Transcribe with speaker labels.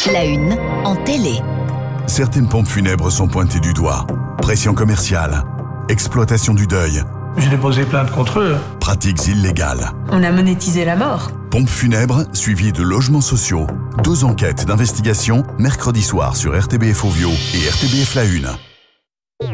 Speaker 1: La une en télé.
Speaker 2: Certaines pompes funèbres sont pointées du doigt. Pression commerciale, exploitation du deuil,
Speaker 3: J'ai déposé plainte contre eux.
Speaker 2: pratiques illégales.
Speaker 4: On a monétisé la mort.
Speaker 2: Pompes funèbres suivies de logements sociaux. 2 enquêtes d'investigation mercredi soir sur RTBF Ovio et RTBF La Une.